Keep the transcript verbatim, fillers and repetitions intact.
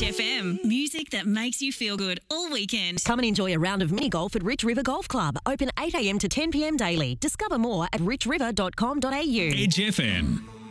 F M. Music that makes you feel good all weekend. Come and enjoy a round of mini golf at Rich River Golf Club. Open eight a m to ten p m daily. Discover more at rich river dot com dot a u. Edge F M.